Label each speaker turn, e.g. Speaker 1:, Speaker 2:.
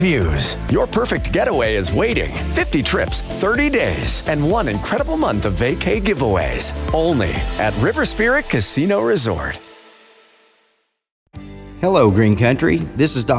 Speaker 1: Views. Your perfect getaway is waiting. 50 trips, 30 days, and one incredible month of vacay giveaways. Only at River Spirit Casino Resort.
Speaker 2: Hello, Green Country. This is Dr.